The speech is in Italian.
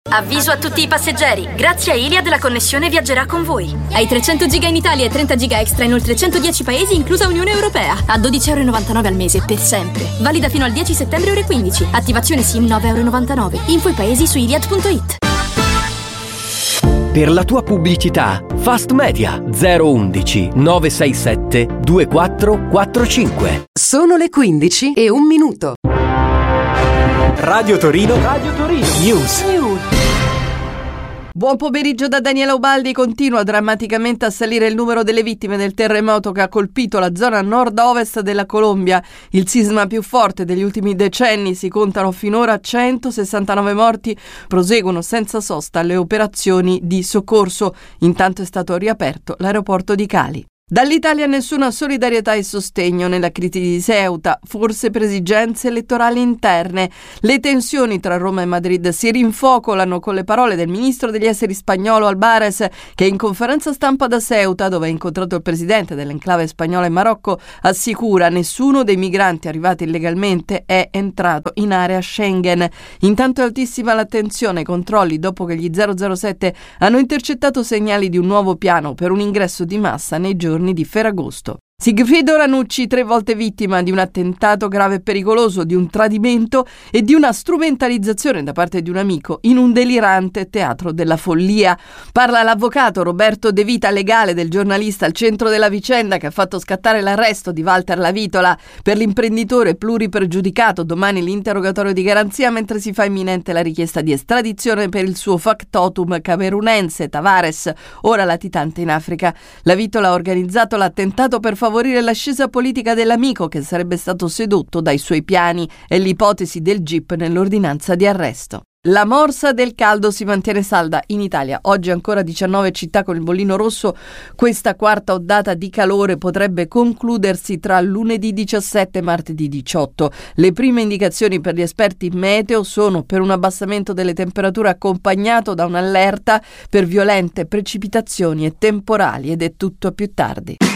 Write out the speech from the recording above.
Avviso a tutti i passeggeri. Grazie a Iliad la connessione viaggerà con voi. Hai 300 giga in Italia e 30 giga extra in oltre 110 paesi, inclusa Unione Europea. A €12,99 al mese, per sempre. Valida fino al 10 settembre ore 15. Attivazione SIM €9,99. Info i paesi su iliad.it. Per la tua pubblicità, Fast Media 011 967 2445. Sono le 15:01. Radio Torino. News. Buon pomeriggio da Daniela Ubaldi. Continua drammaticamente a salire il numero delle vittime del terremoto che ha colpito la zona nord-ovest della Colombia. Il sisma più forte degli ultimi decenni. Si contano finora 169 morti. Proseguono senza sosta le operazioni di soccorso. Intanto è stato riaperto l'aeroporto di Cali. Dall'Italia nessuna solidarietà e sostegno nella crisi di Ceuta, forse per esigenze elettorali interne. Le tensioni tra Roma e Madrid si rinfocolano con le parole del ministro degli esteri spagnolo Albares, che in conferenza stampa da Ceuta, dove ha incontrato il presidente dell'enclave spagnola in Marocco, assicura nessuno dei migranti arrivati illegalmente è entrato in area Schengen. Intanto è altissima l'attenzione ai controlli dopo che gli 007 hanno intercettato segnali di un nuovo piano per un ingresso di massa nei giorni di Ferragosto. Sigfrido Ranucci, 3 volte vittima di un attentato grave e pericoloso, di un tradimento e di una strumentalizzazione da parte di un amico in un delirante teatro della follia. Parla l'avvocato Roberto De Vita, legale del giornalista al centro della vicenda che ha fatto scattare l'arresto di Walter Lavitola. Per l'imprenditore pluripregiudicato domani l'interrogatorio di garanzia, mentre si fa imminente la richiesta di estradizione per il suo factotum camerunense Tavares, ora latitante in Africa. Lavitola ha organizzato l'attentato per favorire l'ascesa politica dell'amico che sarebbe stato sedotto dai suoi piani. È l'ipotesi del GIP nell'ordinanza di arresto. La morsa del caldo si mantiene salda in Italia. Oggi ancora 19 città con il bollino rosso. Questa quarta ondata di calore potrebbe concludersi tra lunedì 17 e martedì 18. Le prime indicazioni per gli esperti meteo sono per un abbassamento delle temperature accompagnato da un'allerta per violente precipitazioni e temporali, ed è tutto più tardi.